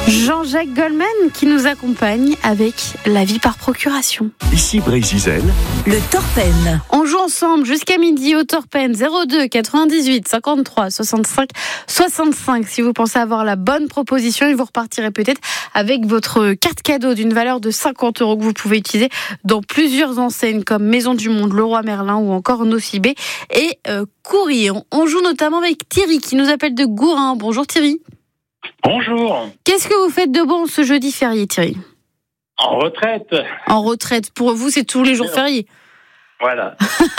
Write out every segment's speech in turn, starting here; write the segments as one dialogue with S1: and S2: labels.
S1: Jean-Jacques Goldman qui nous accompagne avec la vie par procuration.
S2: Ici Brésil,
S3: le Torpen.
S1: On joue ensemble jusqu'à midi au Torpen 02 98 53 65 65. Si vous pensez avoir la bonne proposition, et vous repartirez peut-être avec votre carte cadeau d'une valeur de 50 € que vous pouvez utiliser dans plusieurs enseignes comme Maison du Monde, Leroy Merlin ou encore Nocibé et Courrier. On joue notamment avec Thierry qui nous appelle de Gourin. Bonjour Thierry.
S4: Bonjour.
S1: Qu'est-ce que vous faites de bon ce jeudi férié, Thierry ?
S4: En retraite.
S1: En retraite. Pour vous, c'est tous les jours fériés.
S4: Voilà.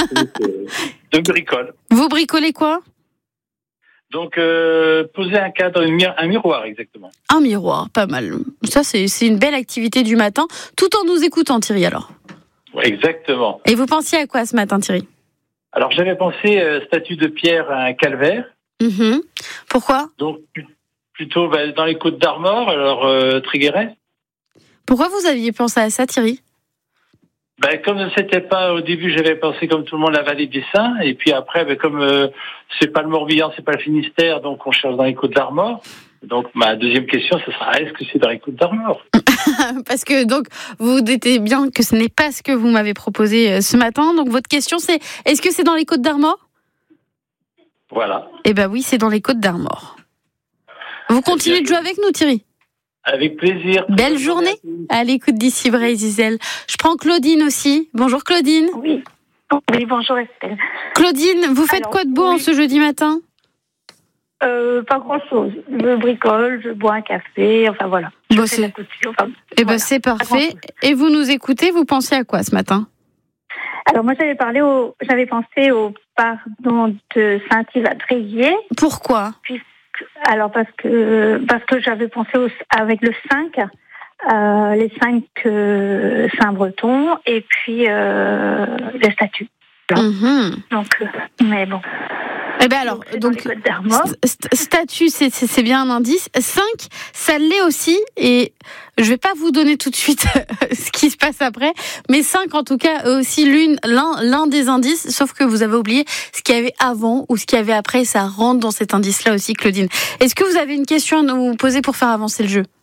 S4: De bricole.
S1: Vous bricolez quoi ?
S4: Donc, poser un cadre, un miroir, exactement.
S1: Un miroir, pas mal. Ça, c'est une belle activité du matin, tout en nous écoutant, Thierry, alors.
S4: Oui, exactement.
S1: Et vous pensiez à quoi ce matin, Thierry ?
S4: Alors, j'avais pensé statue de pierre à un calvaire.
S1: Pourquoi ?
S4: Donc, plutôt dans les Côtes d'Armor, alors Tréguéret.
S1: Pourquoi vous aviez pensé à ça, Thierry ?
S4: Comme c'était pas au début, j'avais pensé comme tout le monde la vallée des Saints, et puis après, comme c'est pas le Morbihan, c'est pas le Finistère, donc on cherche dans les Côtes d'Armor. Donc ma deuxième question, ce sera est-ce que c'est dans les Côtes d'Armor ?
S1: Parce que donc vous doutez bien que ce n'est pas ce que vous m'avez proposé ce matin. Donc votre question c'est est-ce que c'est dans les Côtes d'Armor ?
S4: Voilà.
S1: Eh ben oui, c'est dans les Côtes d'Armor. Vous continuez de jouer avec nous, Thierry ?
S4: Avec plaisir.
S1: Belle journée à l'écoute d'ici Brésil. Je prends Claudine aussi. Bonjour Claudine.
S5: Oui, bonjour Estelle.
S1: Claudine, vous faites quoi de beau en ce jeudi matin ?
S5: Pas grand-chose. Je bricole, je bois un café, enfin voilà.
S1: Bon,
S5: je fais la couture.
S1: C'est parfait. Et vous nous écoutez, vous pensez à quoi ce matin ?
S5: Alors moi j'avais pensé au pardon de Saint-Yves-à-Dréguier.
S1: Pourquoi ?
S5: Alors parce que j'avais pensé avec le 5, les 5 Saint-Breton et puis les statues. Donc, mais bon.
S1: Eh ben alors, donc statue, c'est bien un indice. 5, ça l'est aussi, et je vais pas vous donner tout de suite ce qui se passe après, mais 5 en tout cas aussi l'un des indices, sauf que vous avez oublié ce qu'il y avait avant ou ce qu'il y avait après, ça rentre dans cet indice-là aussi, Claudine. Est-ce que vous avez une question à nous poser pour faire avancer le jeu ?